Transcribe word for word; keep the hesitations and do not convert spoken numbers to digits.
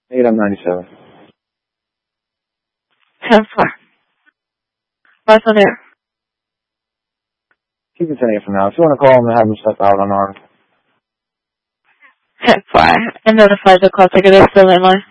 eight M ninety-seven. ten four. What's on there? Keep it ten eight for now. If you want to call him and have him step out unarmed. ten four. And notify the call ticket is still in line.